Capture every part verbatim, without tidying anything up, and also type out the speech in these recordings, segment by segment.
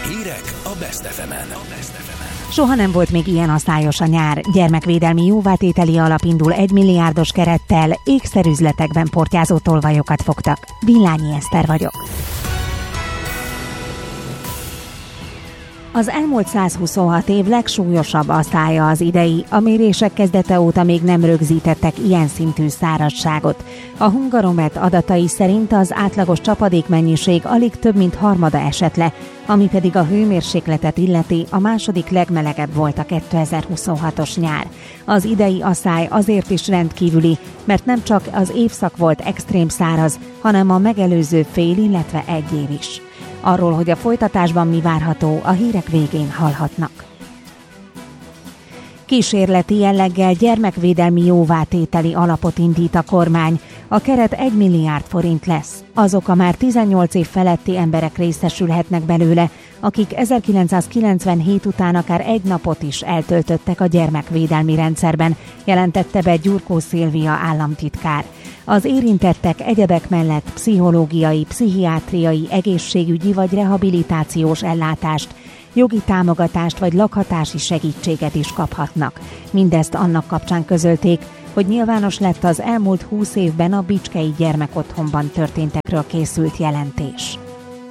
Hírek a Best ef emen. Soha nem volt még ilyen aszályos a nyár. Gyermekvédelmi jóvátételi alap indul egy milliárdos kerettel, ékszerüzletekben portyázó tolvajokat fogtak. Villányi Eszter vagyok. Az elmúlt százhuszonhat év legsúlyosabb aszálya az idei, a mérések kezdete óta még nem rögzítettek ilyen szintű szárazságot. A Hungaromet adatai szerint az átlagos csapadékmennyiség alig több mint harmada esett le, ami pedig a hőmérsékletet illeti, a második legmelegebb volt a kétezer-huszonhatos nyár. Az idei aszály azért is rendkívüli, mert nem csak az évszak volt extrém száraz, hanem a megelőző fél, illetve egy év is. Arról, hogy a folytatásban mi várható, a hírek végén hallhatnak. Kísérleti jelleggel gyermekvédelmi jóvátételi alapot indít a kormány. A keret egy milliárd forint lesz. Azok a már tizennyolc év feletti emberek részesülhetnek belőle, akik ezerkilencszázkilencvenhét után akár egy napot is eltöltöttek a gyermekvédelmi rendszerben, jelentette be Gyurkó Szilvia államtitkár. Az érintettek egyebek mellett pszichológiai, pszichiátriai, egészségügyi vagy rehabilitációs ellátást, jogi támogatást vagy lakhatási segítséget is kaphatnak. Mindezt annak kapcsán közölték, hogy nyilvános lett az elmúlt húsz évben a Bicskei Gyermekotthonban történtekről készült jelentés.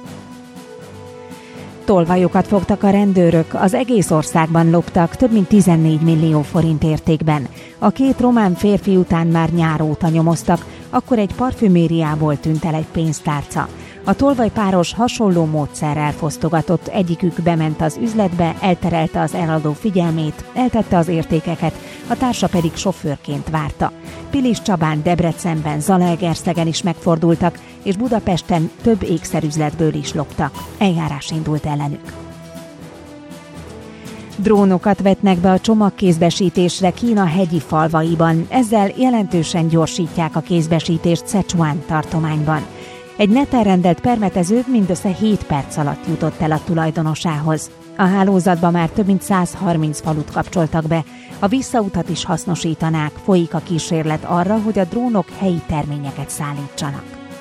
Tolvajokat fogtak a rendőrök, az egész országban loptak több mint tizennégy millió forint értékben. A két román férfi után már nyár óta nyomoztak, akkor egy parfümériából tűnt el egy pénztárca. A tolvajpáros hasonló módszerrel fosztogatott, egyikük bement az üzletbe, elterelte az eladó figyelmét, eltette az értékeket, a társa pedig sofőrként várta. Pilis Csabán, Debrecenben, Zalaegerszegen is megfordultak, és Budapesten több ékszerüzletből is loptak. Eljárás indult ellenük. Drónokat vetnek be a csomagkézbesítésre Kína hegyi falvaiban, ezzel jelentősen gyorsítják a kézbesítést Szecsuán tartományban. Egy neten rendelt permetező mindössze hét perc alatt jutott el a tulajdonosához. A hálózatba már több mint százharminc falut kapcsoltak be, a visszautat is hasznosítanák, folyik a kísérlet arra, hogy a drónok helyi terményeket szállítsanak.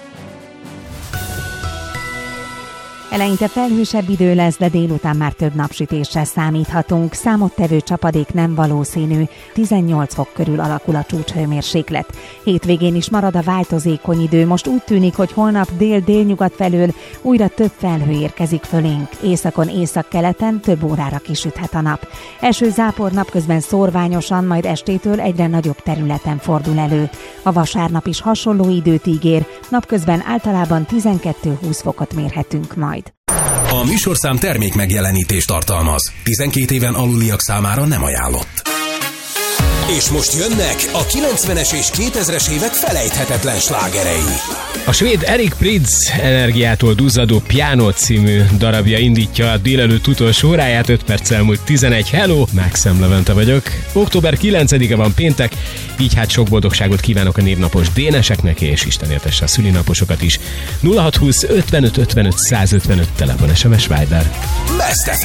Eleinte felhősebb idő lesz, de délután már több napsütésre számíthatunk. Számottevő csapadék nem valószínű, tizennyolc fok körül alakul a csúcshőmérséklet. Hétvégén is marad a változékony idő, most úgy tűnik, hogy holnap dél-délnyugat felől újra több felhő érkezik fölénk. Északon, északkeleten több órára kisüthet a nap. Eső-zápor napközben szórványosan, majd estétől egyre nagyobb területen fordul elő. A vasárnap is hasonló időt ígér, napközben általában tizenkettő-húsz fokot mérhetünk majd. A műsorszám termék megjelenítést tartalmaz. tizenkét éven aluliak számára nem ajánlott. És most jönnek a kilencvenes és kétezres évek felejthetetlen slágerei. A svéd Erik Prydz energiától duzzadó Piano című darabja indítja a délelőtt utolsó óráját, öt perccel múlt tizenegy. Hello, Maxem Levente vagyok. október kilencedike van péntek, így hát sok boldogságot kívánok a névnapos déneseknek, és Isten éltesse a szülinaposokat is. nulla hat húsz ötvenöt ötvenöt százötvenöt telefon, es em es Viber. Best ef